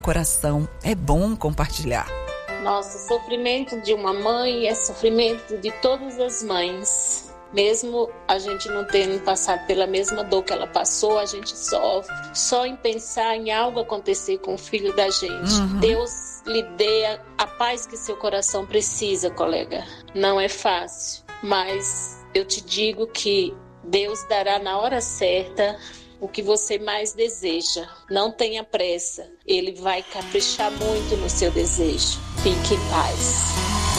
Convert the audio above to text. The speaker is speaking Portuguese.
coração. É bom compartilhar. Nossa, o sofrimento de uma mãe é sofrimento de todas as mães. Mesmo a gente não tendo passado pela mesma dor que ela passou, a gente sofre. Só em pensar em algo acontecer com o filho da gente. Deus lhe dê a paz que seu coração precisa, colega. Não é fácil, mas eu te digo que Deus dará na hora certa o que você mais deseja. Não tenha pressa. Ele vai caprichar muito no seu desejo. Fique em paz.